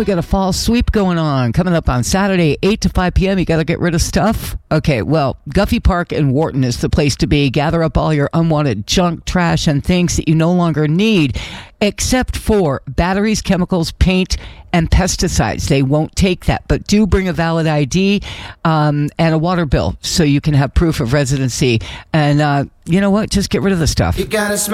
we got a fall sweep going on coming up on Saturday, 8 to 5 p.m. You got to get rid of stuff. Okay, well, Guffey Park in Wharton is the place to be. Gather up all your unwanted junk, trash, and things that you no longer need, except for batteries, chemicals, paint, and pesticides. They won't take that, but do bring a valid ID and a water bill so you can have proof of residency. And you know what? Just get rid of the stuff.